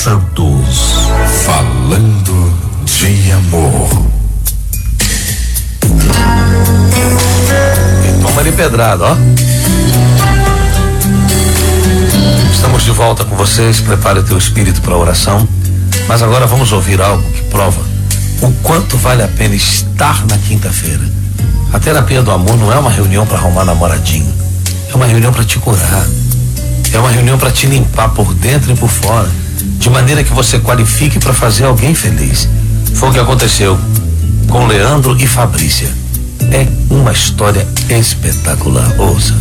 Santos, falando de amor. Toma ali pedrada, ó. Estamos de volta com vocês. Prepare o teu espírito para a oração. Mas agora vamos ouvir algo que prova o quanto vale a pena estar na quinta-feira. A terapia do amor não é uma reunião para arrumar namoradinho. É uma reunião para te curar. É uma reunião para te limpar por dentro e por fora, de maneira que você qualifique para fazer alguém feliz. Foi o que aconteceu com Leandro e Fabrícia. É uma história espetacular. Ouça.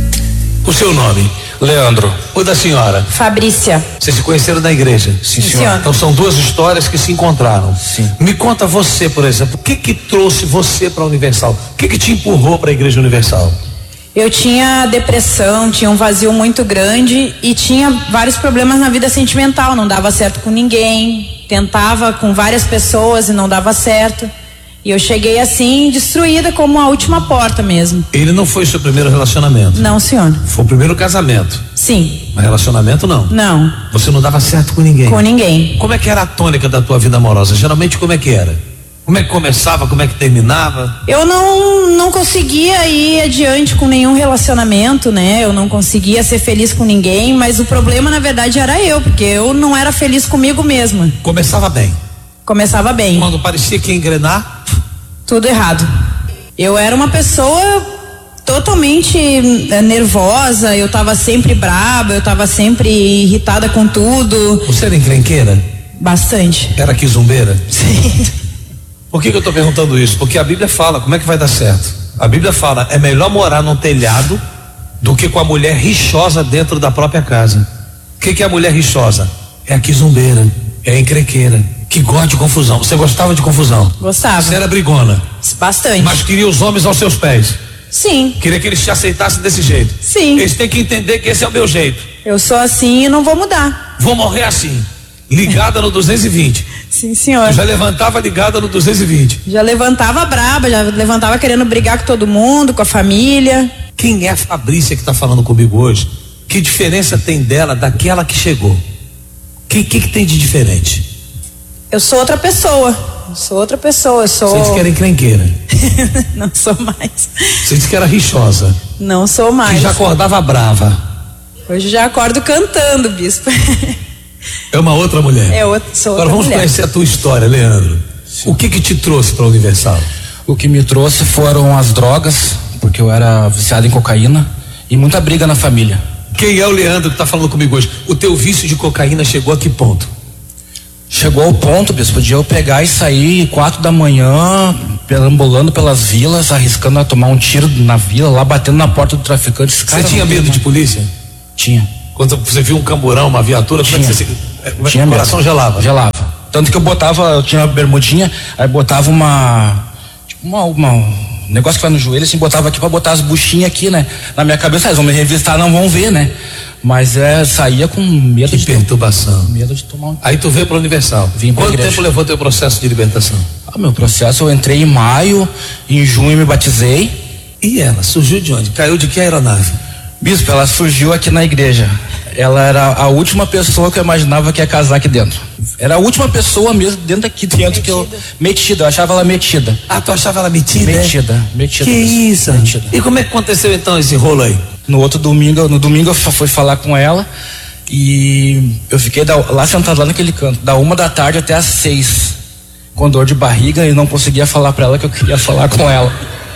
O seu nome? Leandro. O da senhora? Fabrícia. Vocês se conheceram na igreja? Sim, senhor. Então são duas histórias que se encontraram. Sim. Me conta você, por exemplo, o que trouxe você para a Universal? O que te empurrou para a Igreja Universal? Eu tinha depressão, tinha um vazio muito grande e tinha vários problemas na vida sentimental, não dava certo com ninguém, tentava com várias pessoas e não dava certo. E eu cheguei assim, destruída, como a última porta mesmo. Ele não foi seu primeiro relacionamento? Não, senhor. Foi o primeiro casamento? Sim. Mas relacionamento não? Não. Você não dava certo com ninguém? Com ninguém. Como é que era a tônica da tua vida amorosa? Geralmente como é que era? Como é que começava, como é que terminava? Eu não conseguia ir adiante com nenhum relacionamento, né? Eu não conseguia ser feliz com ninguém, mas o problema na verdade era eu, porque eu não era feliz comigo mesma. Começava bem? Começava bem. Quando parecia que ia engrenar? Tudo errado. Eu era uma pessoa totalmente nervosa, eu tava sempre braba, eu tava sempre irritada com tudo. Você era encrenqueira? Bastante. Era quizumbeira? Sim. Por que eu tô perguntando isso? Porque a Bíblia fala, como é que vai dar certo? A Bíblia fala, é melhor morar num telhado do que com a mulher rixosa dentro da própria casa. O que é a mulher rixosa? É a quizumbeira, é a encrenqueira, que gosta de confusão. Você gostava de confusão? Gostava. Você era brigona? Bastante. Mas queria os homens aos seus pés? Sim. Queria que eles te aceitassem desse jeito? Sim. Eles têm que entender que esse é o meu jeito. Eu sou assim e não vou mudar. Vou morrer assim, ligada no 220. Sim, senhor. Eu já levantava ligada no 220. Já levantava braba, já levantava querendo brigar com todo mundo, com a família. Quem é a Fabrícia que está falando comigo hoje? Que diferença tem dela daquela que chegou? O que tem de diferente? Eu sou outra pessoa. Eu sou outra pessoa. Eu sou... Você disse que era encrenqueira. Não sou mais. Você disse que era rixosa. Não sou mais. Que já acordava brava. Hoje já acordo cantando, bispo. É uma outra mulher. Sou Agora outra vamos mulher. conhecer a tua história, Leandro. Sim. O que te trouxe para a Universal? O que me trouxe foram as drogas, porque eu era viciado em cocaína e muita briga na família. Quem é o Leandro que está falando comigo hoje? O teu vício de cocaína chegou a que ponto? Chegou ao ponto, bispo, de eu pegar e sair 4 da manhã, perambulando pelas vilas, arriscando a tomar um tiro na vila, lá batendo na porta do traficante. Você tinha medo de polícia? Tinha. Quando você viu um camburão, uma viatura, como é que você tinha o coração medo. gelava? Gelava. Tanto que eu tinha uma bermudinha, aí botava um negócio que vai no joelho, assim, botava aqui pra botar as buchinhas aqui, né? Na minha cabeça, eles vão me revistar, não vão ver, né? Mas saía com medo de perturbação. Medo de tomar um... Aí tu veio pra Universal. Vim pra Quanto igreja. tempo levou teu processo de libertação? Meu processo, eu entrei em maio, em junho me batizei. E ela surgiu de onde? Caiu de que aeronave? Bispo, ela surgiu aqui na igreja. Ela era a última pessoa que eu imaginava que ia casar aqui dentro. Era a última pessoa mesmo dentro aqui dentro que eu... Metida, eu achava ela metida. Ah, tu achava ela metida? Metida. Que isso? Metida. E como é que aconteceu então esse rolo aí? No domingo eu fui falar com ela e eu fiquei lá sentado lá naquele canto, da 1h até às 6, com dor de barriga e não conseguia falar pra ela que eu queria falar com ela.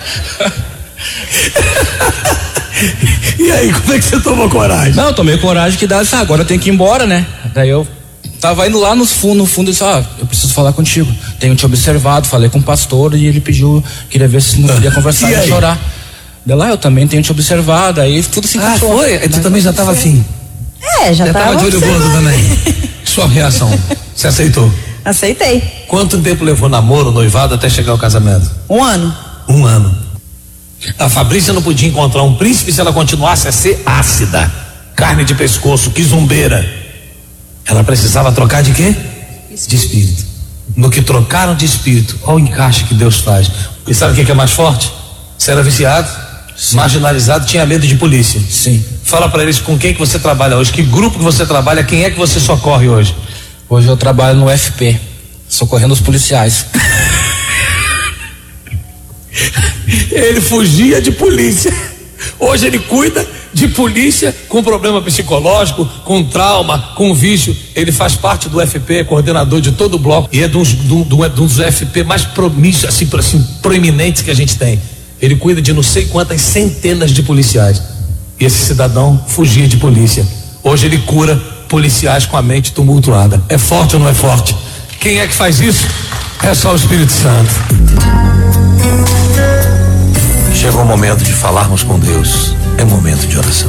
E aí, como é que você tomou coragem? Não, eu tomei coragem que agora eu tenho que ir embora, né? Daí eu tava indo lá no fundo e disse, eu preciso falar contigo. Tenho te observado, falei com o pastor e ele pediu, queria ver se não queria conversar e chorar. Daí lá eu também tenho te observado, aí tudo se encaixou. Ah, foi? Tu também já tava afim? Já tava de olho gordo também. Sua reação? Você aceitou? Aceitei. Quanto tempo levou namoro, noivado até chegar ao casamento? 1 ano. 1 ano. A Fabrícia não podia encontrar um príncipe se ela continuasse a ser ácida, carne de pescoço, quizumbeira. Ela precisava trocar de quê? De espírito. No que trocaram de espírito, olha o encaixe que Deus faz. E sabe o que é mais forte? Você era viciado, marginalizado, tinha medo de polícia. Sim. Fala pra eles com quem que você trabalha hoje, que grupo que você trabalha, quem é que você socorre hoje? Hoje eu trabalho no FP, socorrendo os policiais. Ele fugia de polícia. Hoje ele cuida de polícia com problema psicológico, com trauma, com vício. Ele faz parte do FP, é coordenador de todo o bloco e é dos FP mais promíscuos, assim, proeminentes que a gente tem. Ele cuida de não sei quantas centenas de policiais. E esse cidadão fugia de polícia. Hoje ele cura policiais com a mente tumultuada. É forte ou não é forte? Quem é que faz isso? É só o Espírito Santo. Chegou o momento de falarmos com Deus. É momento de oração.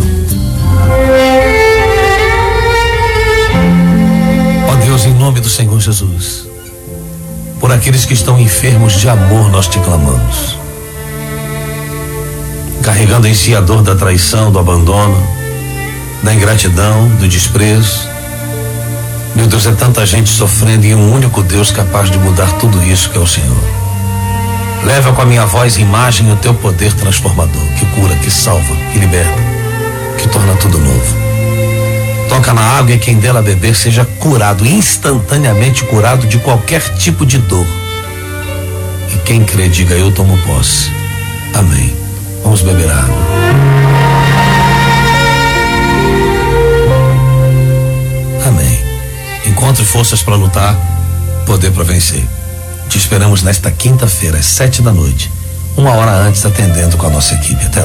Ó Deus, em nome do Senhor Jesus, por aqueles que estão enfermos de amor, nós te clamamos. Carregando em si a dor da traição, do abandono, da ingratidão, do desprezo. Meu Deus, é tanta gente sofrendo e um único Deus capaz de mudar tudo isso, que é o Senhor. Leva com a minha voz e imagem o teu poder transformador, que cura, que salva, que liberta, que torna tudo novo. Toca na água e quem dela beber seja curado, instantaneamente curado de qualquer tipo de dor. E quem crê, diga: eu tomo posse. Amém. Vamos beber água. Amém. Encontre forças para lutar, poder para vencer. Te esperamos nesta quinta-feira, às 7 da noite, 1 hora antes, atendendo com a nossa equipe. Até lá.